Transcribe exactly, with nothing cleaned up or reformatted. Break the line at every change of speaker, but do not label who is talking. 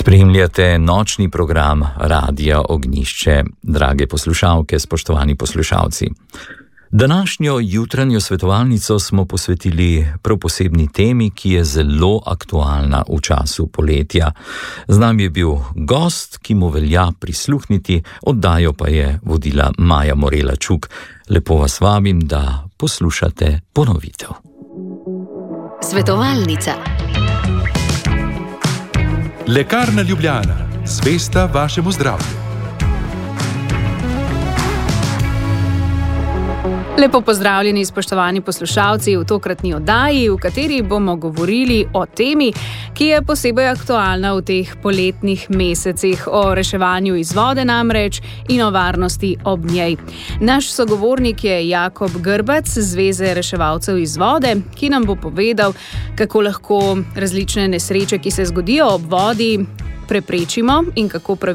Spremljate nočni program Radia Ognjišče, drage poslušalke, spoštovani poslušalci. Današnjo jutranjo svetovalnico smo posvetili prav posebni temi, ki je zelo aktualna v času poletja. Z nami je bil gost, ki mu velja prisluhniti, oddajo pa je vodila Maja Morela Čuk. Lepo vas vabim, da poslušate ponovitev.
Svetovalnica.
Lekarna Ljubljana, zvesta vašemu zdravju.
Lepo pozdravljeni, spoštovani poslušalci, v tokratni oddaji, v kateri bomo govorili o temi, ki je posebej aktualna v teh poletnih mesecih, o reševanju iz vode namreč in o varnosti ob njej. Naš sogovornik je Jakob Grbac z Zveze reševalcev iz vode, ki nam bo povedal, kako lahko različne nesreče, ki se zgodijo ob vodi, preprečimo in kako pravilno